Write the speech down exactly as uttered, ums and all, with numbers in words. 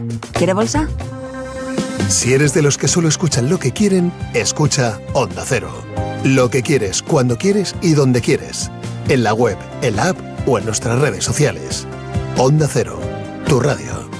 ¿Quiere bolsa? Si eres de los que solo escuchan lo que quieren, escucha Onda Cero. Lo que quieres, cuando quieres y donde quieres. En la web, en la app o en nuestras redes sociales. Onda Cero, tu radio.